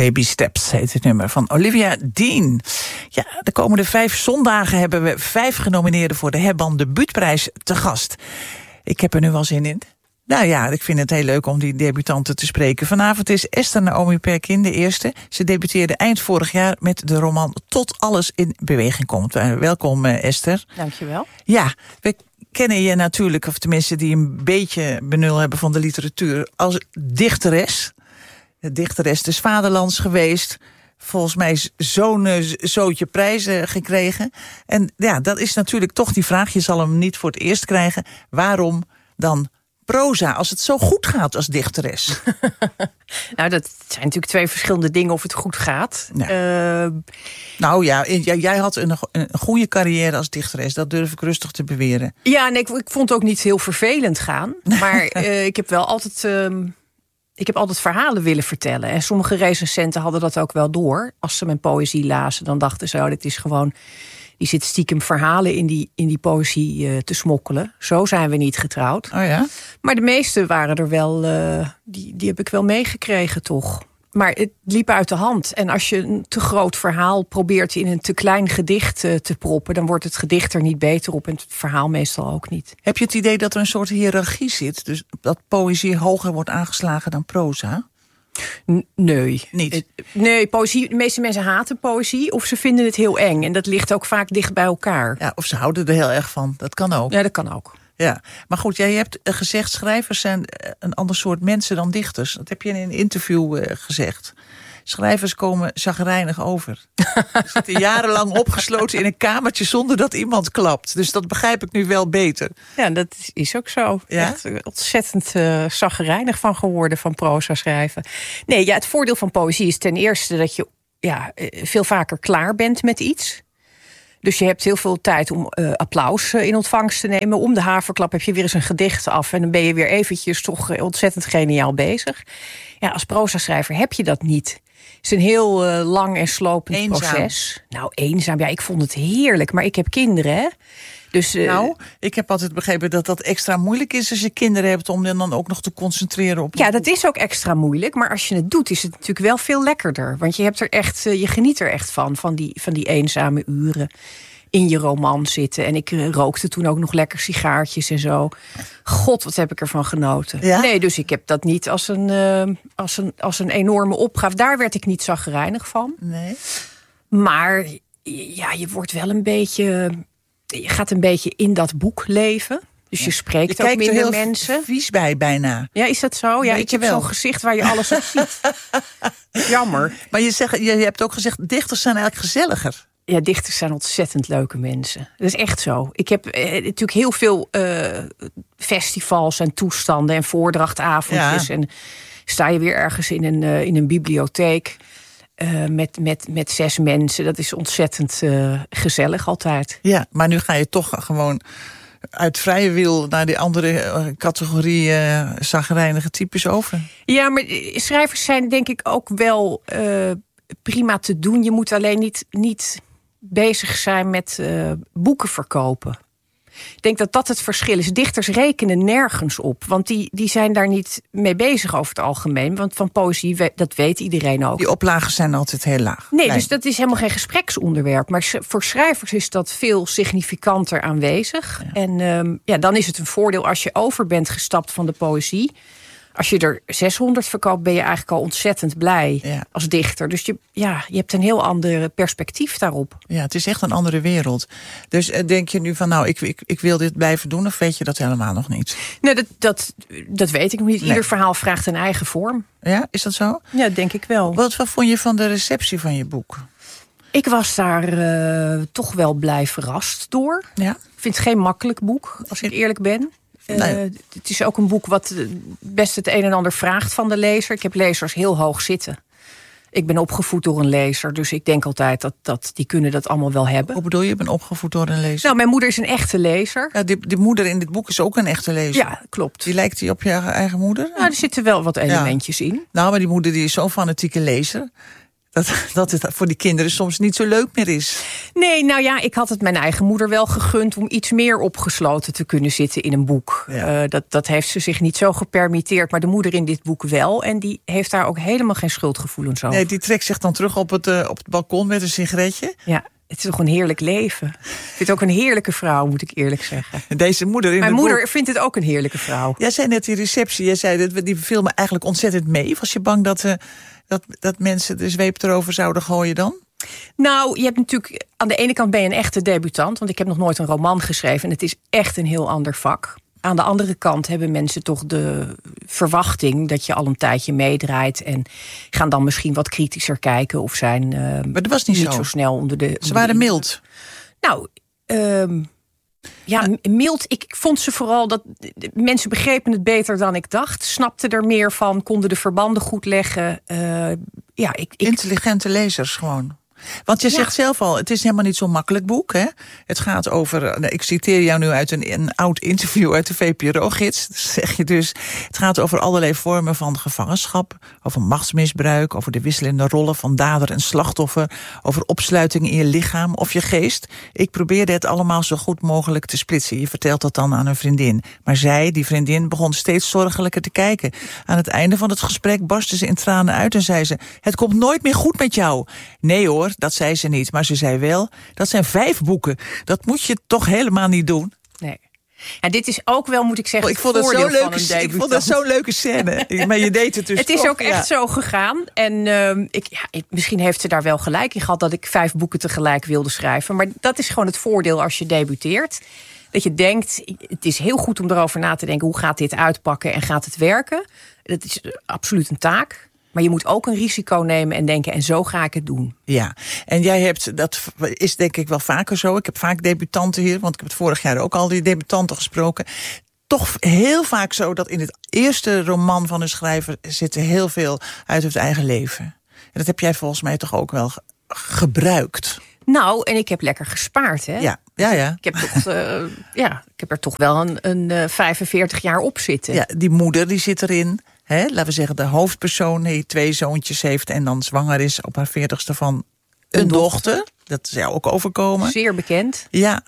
Baby Steps heet het nummer van Olivia Dean. Ja, de komende 5 zondagen hebben we 5 genomineerden voor de Herman de Buutprijs te gast. Ik heb er nu wel zin in. Nou ja, ik vind het heel leuk om die debutanten te spreken. Vanavond is Esther Naomi Perkin de eerste. Ze debuteerde eind vorig jaar met de roman Tot alles in beweging komt. Welkom Esther. Dankjewel. Ja, we kennen je natuurlijk, of tenminste die een beetje benul hebben van de literatuur, als dichteres. De dichteres des Vaderlands geweest. Volgens mij zo'n zootje prijzen gekregen. En ja, dat is natuurlijk toch die vraag. Je zal hem niet voor het eerst krijgen. Waarom dan proza, als het zo goed gaat als dichteres? Nou, dat zijn natuurlijk 2 verschillende dingen of het goed gaat. Ja. Nou ja, jij had een goede carrière als dichteres. Dat durf ik rustig te beweren. Ja, nee, ik vond het ook niet heel vervelend gaan. Maar ik heb wel altijd ik heb altijd verhalen willen vertellen. En sommige recensenten hadden dat ook wel door. Als ze mijn poëzie lazen, dan dachten ze, dit is gewoon, die zit stiekem verhalen in die poëzie te smokkelen. Zo zijn we niet getrouwd. Oh ja? Maar de meeste waren er wel, die heb ik wel meegekregen toch. Maar het liep uit de hand. En als je een te groot verhaal probeert in een te klein gedicht te proppen, dan wordt het gedicht er niet beter op en het verhaal meestal ook niet. Heb je het idee dat er een soort hiërarchie zit? Dus dat poëzie hoger wordt aangeslagen dan proza? Nee. Niet? Nee, poëzie, de meeste mensen haten poëzie of ze vinden het heel eng. En dat ligt ook vaak dicht bij elkaar. Ja, of ze houden er heel erg van. Dat kan ook. Ja, dat kan ook. Ja, maar goed, jij hebt gezegd, schrijvers zijn een ander soort mensen dan dichters. Dat heb je in een interview gezegd. Schrijvers komen chagrijnig over. Ze zitten jarenlang opgesloten in een kamertje zonder dat iemand klapt. Dus dat begrijp ik nu wel beter. Ja, dat is ook zo. Ja? Echt ontzettend chagrijnig van geworden van proza schrijven. Nee, ja, het voordeel van poëzie is ten eerste dat je veel vaker klaar bent met iets. Dus je hebt heel veel tijd om applaus in ontvangst te nemen. Om de haverklap heb je weer eens een gedicht af. En dan ben je weer eventjes toch ontzettend geniaal bezig. Ja, als proza-schrijver heb je dat niet. Het is een heel lang en slopend proces. Nou, eenzaam. Ja, ik vond het heerlijk. Maar ik heb kinderen, hè. Dus, ik heb altijd begrepen dat dat extra moeilijk is als je kinderen hebt, om dan ook nog te concentreren op. Ja, dat is ook extra moeilijk. Maar als je het doet, is het natuurlijk wel veel lekkerder. Want je hebt er echt, je geniet er echt van die eenzame uren in je roman zitten. En ik rookte toen ook nog lekker sigaartjes en zo. God, wat heb ik ervan genoten. Ja? Nee, dus ik heb dat niet als een enorme opgave. Daar werd ik niet chagrijnig van. Nee. Maar ja, je wordt wel een beetje, je gaat een beetje in dat boek leven. Dus je spreekt ook minder mensen. Je kijkt er vies bij bijna. Ja, is dat zo? Ja, ik heb zo'n gezicht waar je alles op ziet. Jammer. Maar je hebt ook gezegd, dichters zijn eigenlijk gezelliger. Ja, dichters zijn ontzettend leuke mensen. Dat is echt zo. Ik heb natuurlijk heel veel festivals en toestanden en voordrachtavondjes. Ja. En sta je weer ergens in een bibliotheek met 6 mensen. Dat is ontzettend gezellig altijd. Ja, maar nu ga je toch gewoon uit vrije wil naar die andere categorie chagrijnige types over. Ja, maar schrijvers zijn denk ik ook wel prima te doen. Je moet alleen niet bezig zijn met boeken verkopen. Ik denk dat dat het verschil is. Dichters rekenen nergens op. Want die zijn daar niet mee bezig over het algemeen. Want van poëzie, dat weet iedereen ook. Die oplagen zijn altijd heel laag. Nee, dus dat is helemaal geen gespreksonderwerp. Maar voor schrijvers is dat veel significanter aanwezig. Ja. En dan is het een voordeel als je over bent gestapt van de poëzie. Als je er 600 verkoopt, ben je eigenlijk al ontzettend blij als dichter. Dus je hebt een heel ander perspectief daarop. Ja, het is echt een andere wereld. Dus denk je nu van, ik wil dit blijven doen, of weet je dat helemaal nog niet? Nee, dat weet ik nog niet. Nee. Ieder verhaal vraagt een eigen vorm. Ja, is dat zo? Ja, denk ik wel. Wat vond je van de receptie van je boek? Ik was daar toch wel blij verrast door. Ja? Ik vind het geen makkelijk boek, als ik eerlijk ben. Het is ook een boek wat best het een en ander vraagt van de lezer. Ik heb lezers heel hoog zitten. Ik ben opgevoed door een lezer, dus ik denk altijd dat die kunnen dat allemaal wel hebben. Hoe bedoel je bent opgevoed door een lezer? Nou, mijn moeder is een echte lezer. Ja, die moeder in dit boek is ook een echte lezer. Ja, klopt. Lijkt die op je eigen moeder? Nou, er zitten wel wat elementjes in. Nou, maar die moeder die is zo'n fanatieke lezer. dat het voor die kinderen soms niet zo leuk meer is. Nee, nou ja, ik had het mijn eigen moeder wel gegund om iets meer opgesloten te kunnen zitten in een boek. Ja. Dat heeft ze zich niet zo gepermitteerd, maar de moeder in dit boek wel. En die heeft daar ook helemaal geen schuldgevoelens over. Nee, die trekt zich dan terug op het balkon met een sigaretje. Ja, het is toch een heerlijk leven. Ik vind het ook een heerlijke vrouw, moet ik eerlijk zeggen. Deze moeder in Mijn het moeder boek, vindt het ook een heerlijke vrouw. jij zei net die receptie, jij zei dat die viel me eigenlijk ontzettend mee. Was je bang dat mensen de zweep erover zouden gooien dan? Nou, je hebt natuurlijk, aan de ene kant ben je een echte debutant, want ik heb nog nooit een roman geschreven en het is echt een heel ander vak. Aan de andere kant hebben mensen toch de verwachting dat je al een tijdje meedraait en gaan dan misschien wat kritischer kijken of zijn Maar dat was niet zo snel onder de. Ze waren mild. Nou, ja, mild. Ik vond ze vooral dat mensen begrepen het beter dan ik dacht, snapten er meer van, konden de verbanden goed leggen. Intelligente lezers gewoon. Want je zegt zelf al, het is helemaal niet zo'n makkelijk boek. Hè? Het gaat over, ik citeer jou nu uit een oud interview uit de VPRO-gids. Zeg je dus, het gaat over allerlei vormen van gevangenschap, over machtsmisbruik, over de wisselende rollen van dader en slachtoffer, over opsluiting in je lichaam of je geest. Ik probeerde het allemaal zo goed mogelijk te splitsen. Je vertelt dat dan aan een vriendin. Maar zij, die vriendin, begon steeds zorgelijker te kijken. Aan het einde van het gesprek barstte ze in tranen uit en zei ze, het komt nooit meer goed met jou. Nee hoor, dat zei ze niet, maar ze zei wel, dat zijn 5 boeken. Dat moet je toch helemaal niet doen? Nee. En dit is ook wel, moet ik zeggen, ik vond dat zo'n leuke scène. Maar je deed het dus het is ook echt zo gegaan. En misschien heeft ze daar wel gelijk in gehad dat ik 5 boeken tegelijk wilde schrijven. Maar dat is gewoon het voordeel als je debuteert. Dat je denkt, het is heel goed om erover na te denken, hoe gaat dit uitpakken en gaat het werken? Dat is absoluut een taak. Maar je moet ook een risico nemen en denken, en zo ga ik het doen. Ja, en jij hebt, dat is denk ik wel vaker zo. Ik heb vaak debutanten hier, want ik heb het vorig jaar ook al die debutanten gesproken. Toch heel vaak zo dat in het eerste roman van een schrijver zit er heel veel uit het eigen leven. En dat heb jij volgens mij toch ook wel gebruikt. Nou, en ik heb lekker gespaard, hè? Ja. Ik heb toch, ik heb er toch wel een 45 jaar op zitten. Ja, die moeder die zit erin. Hè, laten we zeggen, de hoofdpersoon die 2 zoontjes heeft en dan zwanger is op haar 40ste van een dochter. Dat is jou ook overkomen. Zeer bekend. Ja,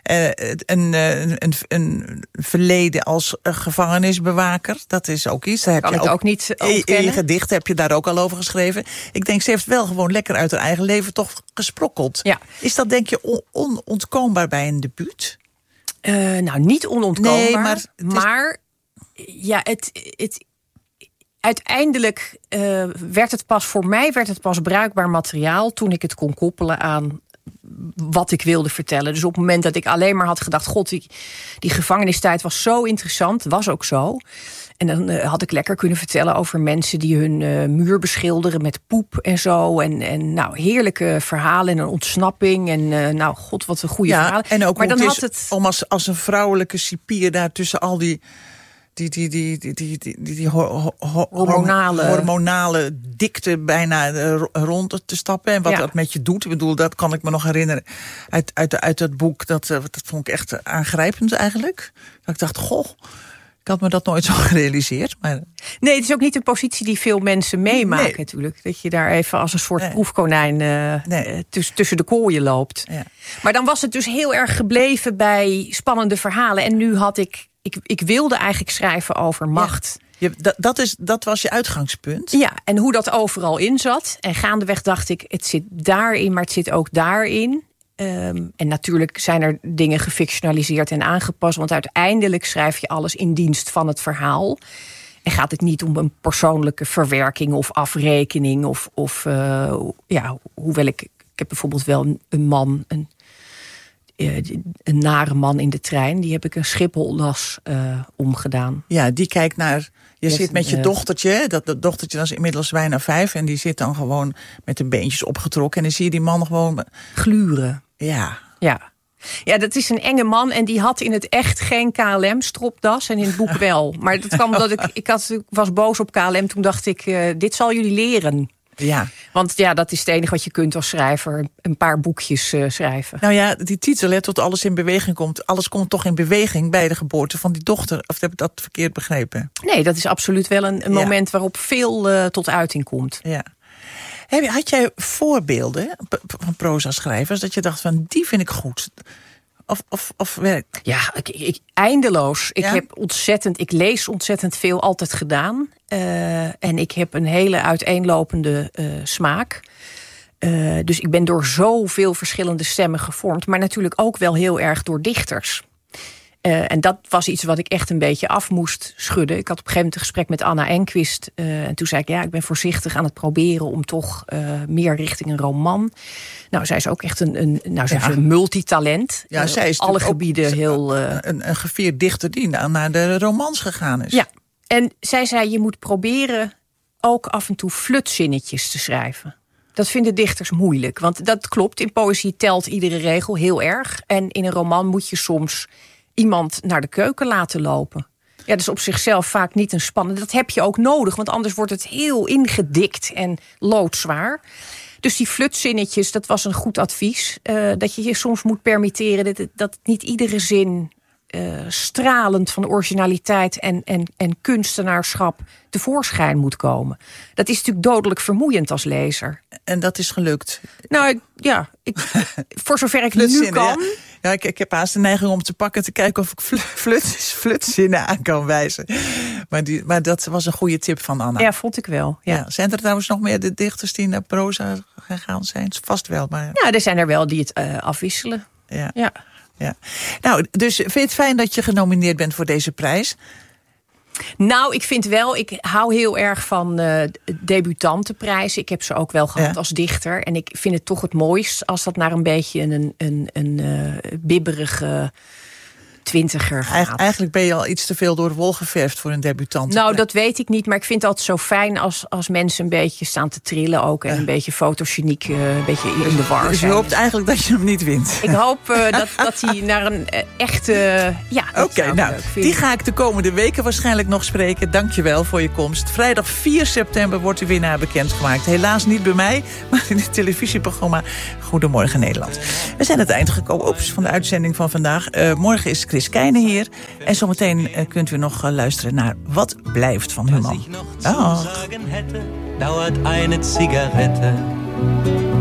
een verleden als gevangenisbewaker. Dat is ook iets. Daar heb kan je ik ook niet ontkennen. In je gedicht heb je daar ook al over geschreven. Ik denk, ze heeft wel gewoon lekker uit haar eigen leven toch gesprokkeld. Ja. Is dat denk je onontkoombaar bij een debuut? Nou, niet onontkoombaar. Nee, maar ja, uiteindelijk werd het pas bruikbaar materiaal toen ik het kon koppelen aan wat ik wilde vertellen. Dus op het moment dat ik alleen maar had gedacht, god, die gevangenistijd was zo interessant, was ook zo. En dan had ik lekker kunnen vertellen over mensen die hun muur beschilderen met poep en zo. En nou, heerlijke verhalen en een ontsnapping. En nou, god, wat een goede verhalen. En ook maar dan had het om als een vrouwelijke cipier daar tussen al die hormonale dikte bijna rond te stappen. En wat dat met je doet. Ik bedoel, dat kan ik me nog herinneren uit dat boek. Dat vond ik echt aangrijpend eigenlijk. Dat ik dacht, goh, ik had me dat nooit zo gerealiseerd. Maar nee, het is ook niet een positie die veel mensen meemaken natuurlijk. Dat je daar even als een soort proefkonijn tussen de kooien loopt. Ja. Maar dan was het dus heel erg gebleven bij spannende verhalen. En nu had ik wilde eigenlijk schrijven over macht. Ja. Dat was je uitgangspunt? Ja, en hoe dat overal in zat. En gaandeweg dacht ik, het zit daarin, maar het zit ook daarin. En natuurlijk zijn er dingen gefictionaliseerd en aangepast. Want uiteindelijk schrijf je alles in dienst van het verhaal. En gaat het niet om een persoonlijke verwerking of afrekening. Hoewel ik heb bijvoorbeeld wel een man, een nare man in de trein. Die heb ik een Schipholdas omgedaan. Ja, die kijkt naar. Je zit met je dochtertje. Dat dochtertje is inmiddels bijna 5. En die zit dan gewoon met de beentjes opgetrokken. En dan zie je die man gewoon gluren. Ja. Ja, dat is een enge man. En die had in het echt geen KLM-stropdas. En in het boek wel. Maar dat kwam omdat ik was boos op KLM. Toen dacht ik, dit zal jullie leren. Ja. Want ja, dat is het enige wat je kunt als schrijver. Een paar boekjes schrijven. Nou ja, die titel, tot alles in beweging komt. Alles komt toch in beweging bij de geboorte van die dochter. Of heb ik dat verkeerd begrepen? Nee, dat is absoluut wel een moment waarop veel tot uiting komt. Ja. Had jij voorbeelden van proza-schrijvers dat je dacht van die vind ik goed? Of werkt? Ja, eindeloos. Ja? Ik lees ontzettend veel, altijd gedaan. En ik heb een hele uiteenlopende smaak. Dus ik ben door zoveel verschillende stemmen gevormd. Maar natuurlijk ook wel heel erg door dichters. En dat was iets wat ik echt een beetje af moest schudden. Ik had op een gegeven moment een gesprek met Anna Enquist. En toen zei ik, ik ben voorzichtig aan het proberen om toch meer richting een roman. Nou, zij is ook echt een multitalent. Ja, zij is alle gebieden ook heel... Een gevierd dichter die naar de romans gegaan is. Ja, en zij zei, je moet proberen ook af en toe flutzinnetjes te schrijven. Dat vinden dichters moeilijk. Want dat klopt, in poëzie telt iedere regel heel erg. En in een roman moet je soms iemand naar de keuken laten lopen. Ja, dat is op zichzelf vaak niet een spannend. Dat heb je ook nodig, want anders wordt het heel ingedikt en loodzwaar. Dus die flutzinnetjes, dat was een goed advies. Dat je je soms moet permitteren dat niet iedere zin stralend van originaliteit en kunstenaarschap tevoorschijn moet komen. Dat is natuurlijk dodelijk vermoeiend als lezer. En dat is gelukt? Nou, voor zover ik nu kan. Ja, ik heb haast de neiging om te pakken, te kijken of ik flutzinnen aan kan wijzen. Maar dat was een goede tip van Anna. Ja, vond ik wel. Ja. Zijn er trouwens nog meer de dichters die naar proza gegaan zijn? Vast wel, maar... Ja, er zijn er wel die het afwisselen. Ja. Nou, dus vind je het fijn dat je genomineerd bent voor deze prijs? Nou, ik hou heel erg van debutantenprijzen. Ik heb ze ook wel gehad als dichter. En ik vind het toch het mooist als dat naar een beetje een bibberige twintiger gaat. Eigenlijk ben je al iets te veel door de wol geverfd voor een debutant. Nou, dat weet ik niet. Maar ik vind het altijd zo fijn als mensen een beetje staan te trillen ook. En een beetje fotogeniek, een beetje in de war zijn. Dus je hoopt eigenlijk dat je hem niet wint. Ik hoop dat hij naar een echte... Oké, nou, die ga ik de komende weken waarschijnlijk nog spreken. Dank je wel voor je komst. Vrijdag 4 september wordt de winnaar bekendgemaakt. Helaas niet bij mij, maar in het televisieprogramma Goedemorgen Nederland. We zijn aan het eind gekomen van de uitzending van vandaag. Morgen is Chris Keijne hier. En zometeen kunt u nog luisteren naar Wat blijft van Human. Was ich noch zu sagen hätte, dauert eine Zigarette.